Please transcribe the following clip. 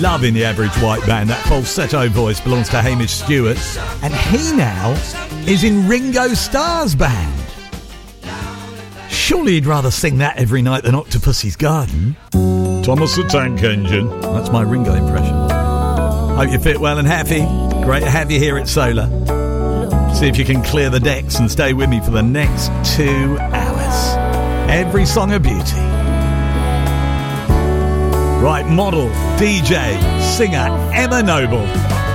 loving the Average White Band. That falsetto voice belongs to Hamish Stewart, and he now is in Ringo Starr's band. Surely you'd rather sing that every night than Octopussy's Garden. Thomas the Tank Engine. That's my Ringo impression. Hope you fit well and happy. Great to have you here at Solar. See if you can clear the decks and stay with me for the next 2 hours. Every song a beauty. Right, model, DJ, singer Emma Noble.